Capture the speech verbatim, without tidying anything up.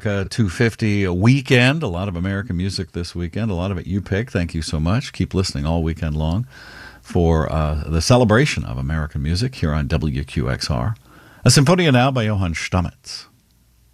America two fifty a weekend. A lot of American music this weekend. A lot of it you pick. Thank you so much. Keep listening all weekend long for uh, the celebration of American music here on W Q X R. A Symphonia now by Johann Stamitz.